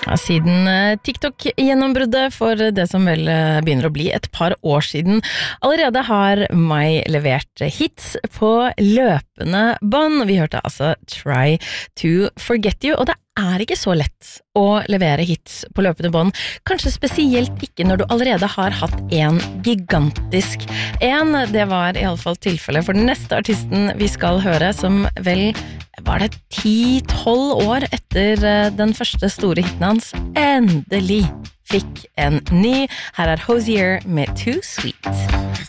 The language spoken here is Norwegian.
Ja, siden TikTok-gjennombruddet for det som vel begynner å bli et par år siden. Allerede har Mai levert hits på løpende bånd. Vi hørte altså Try to Forget You, og det ikke så lett å levere hits på løpende bånd. Kanskje spesielt ikke når du allerede har hatt en gigantisk en. Det var i alle fall tilfellet for den neste artisten vi skal høre, som vel var det 10-12 år etter den første store hiten hans endelig fikk en ny. Her Hozier med Too Sweet.